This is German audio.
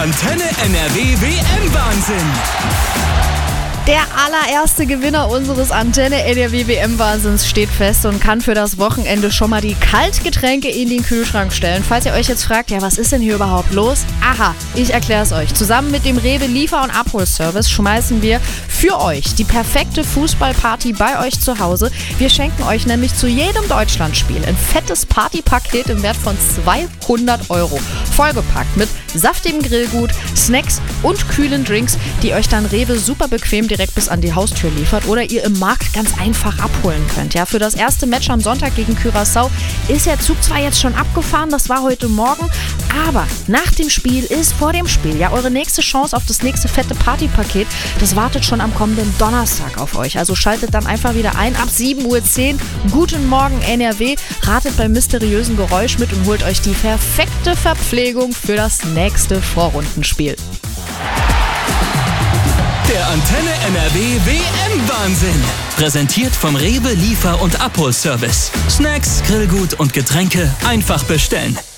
Antenne NRW WM-Wahnsinn. Der allererste Gewinner unseres Antenne NRW WM-Wahnsinns steht fest und kann für das Wochenende schon mal die Kaltgetränke in den Kühlschrank stellen. Falls ihr euch jetzt fragt, ja, was ist denn hier überhaupt los? Aha, ich erkläre es euch. Zusammen mit dem Rewe Liefer- und Abholservice schmeißen wir für euch die perfekte Fußballparty bei euch zu Hause. Wir schenken euch nämlich zu jedem Deutschlandspiel ein fettes Partypaket im Wert von 200 €. Vollgepackt mit saftigem Grillgut, Snacks und kühlen Drinks, die euch dann Rewe super bequem direkt bis an die Haustür liefert oder ihr im Markt ganz einfach abholen könnt. Ja, für das erste Match am Sonntag gegen Curaçao ist der Zug zwar jetzt schon abgefahren, das war heute Morgen, aber nach dem Spiel ist vor dem Spiel ja eure nächste Chance auf das nächste fette Partypaket. Das wartet schon am kommenden Donnerstag auf euch. Also schaltet dann einfach wieder ein ab 7:10 Uhr. Guten Morgen NRW, ratet beim mysteriösen Geräusch mit und holt euch die perfekte Verpflegung für das nächste Vorrundenspiel. Der Antenne NRW WM-Wahnsinn. Präsentiert vom Rewe Liefer- und Abholservice. Snacks, Grillgut und Getränke einfach bestellen.